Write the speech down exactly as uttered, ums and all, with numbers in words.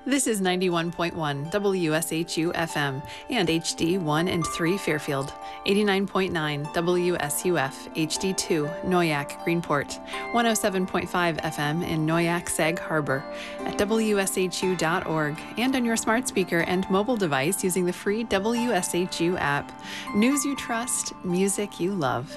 This is ninety-one point one W S H U F M and H D one and three Fairfield, eighty-nine point nine W S U F H D two Noyak Greenport, one oh seven point five F M in Noyak Sag Harbor, at W S H U dot org, and on your smart speaker and mobile device using the free W S H U app. News you trust, music you love.